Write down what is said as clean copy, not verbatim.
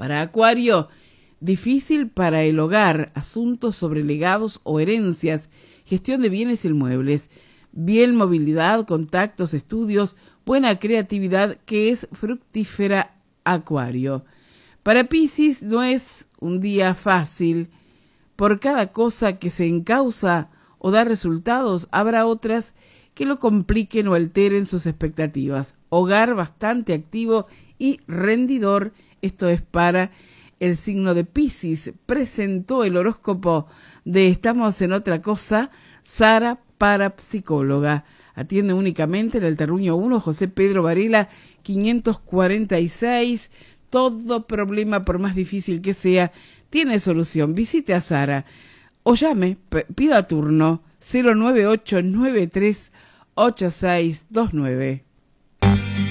Para Acuario, difícil para el hogar, asuntos sobre legados o herencias, gestión de bienes inmuebles, bien movilidad, contactos, estudios, buena creatividad que es fructífera Acuario. Para Piscis no es un día fácil. Por cada cosa que se encausa o da resultados, habrá otras que lo compliquen o alteren sus expectativas. Hogar bastante activo y rendidor, esto es para el signo de Piscis. Presentó el horóscopo de Estamos en otra cosa, Sara Parapsicóloga. Atiende únicamente en el Terruño 1, José Pedro Varela, 546. Todo problema, por más difícil que sea, tiene solución. Visite a Sara o llame, pida turno 098-93-8629.